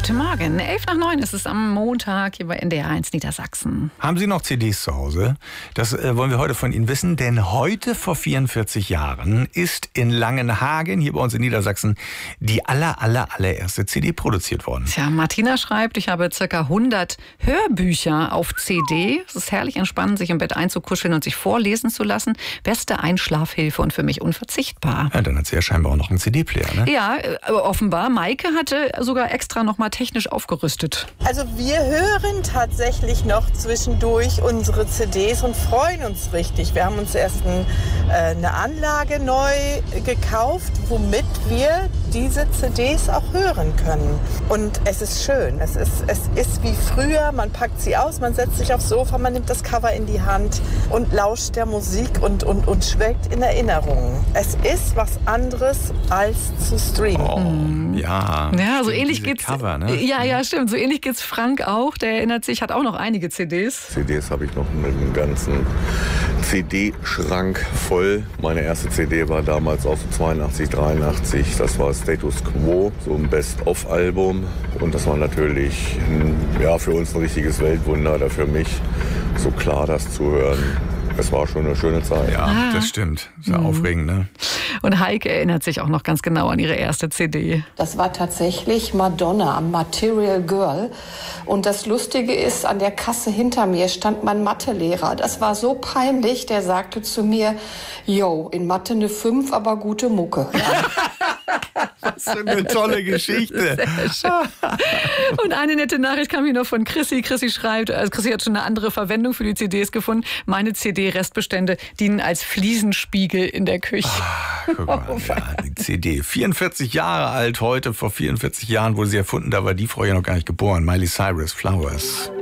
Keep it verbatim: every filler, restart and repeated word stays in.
Guten Morgen. elf nach neun ist es am Montag hier bei N D R eins Niedersachsen. Haben Sie noch C Ds zu Hause? Das äh, wollen wir heute von Ihnen wissen, denn heute vor vierundvierzig Jahren ist in Langenhagen, hier bei uns in Niedersachsen, die aller, aller, allererste C D produziert worden. Tja, Martina schreibt, ich habe circa hundert Hörbücher auf C D. Es ist herrlich entspannend, sich im Bett einzukuscheln und sich vorlesen zu lassen. Beste Einschlafhilfe und für mich unverzichtbar. Ja, dann hat sie ja scheinbar auch noch einen C D-Player, ne? Ja, offenbar. Maike hatte sogar extra noch mal technisch aufgerüstet. Also wir hören tatsächlich noch zwischendurch unsere C Ds und freuen uns richtig. Wir haben uns erst ein, äh, eine Anlage neu gekauft, womit wir diese C Ds auch hören können. Und es ist schön. Es ist, es ist wie früher. Man packt sie aus, man setzt sich aufs Sofa, man nimmt das Cover in die Hand und lauscht der Musik und, und, und schwelgt in Erinnerungen. Es ist was anderes als zu streamen. Oh, mhm. Ja, ja, so stimmt, ähnlich geht's. Cover, ne? Ja, ja, stimmt. So ähnlich geht's Frank auch. Der erinnert sich, hat auch noch einige C Ds. C Ds habe ich noch mit einem ganzen C D-Schrank voll. Meine erste C D war damals aus zweiundachtzig, dreiundachtzig. Das war Status Quo, so ein Best-of-Album. Und das war natürlich ja, für uns ein richtiges Weltwunder, oder für mich so klar das zu hören. Es war schon eine schöne Zeit. Ja, ah. das stimmt. Sehr mhm. aufregend, ne? Und Heike erinnert sich auch noch ganz genau an ihre erste C D. Das war tatsächlich Madonna, Material Girl. Und das Lustige ist, an der Kasse hinter mir stand mein Mathelehrer. Das war so peinlich, der sagte zu mir, yo, in Mathe eine fünf, aber gute Mucke. Was für eine tolle Geschichte. Sehr schön. Und eine nette Nachricht kam hier noch von Chrissy. Chrissy schreibt, also Chrissy hat schon eine andere Verwendung für die C Ds gefunden. Meine C D-Restbestände dienen als Fliesenspiegel in der Küche. Ah, guck mal, oh, ja, die C D. vierundvierzig Jahre alt heute, vor vierundvierzig Jahren wurde sie erfunden. Da war die Frau ja noch gar nicht geboren. Miley Cyrus, Flowers.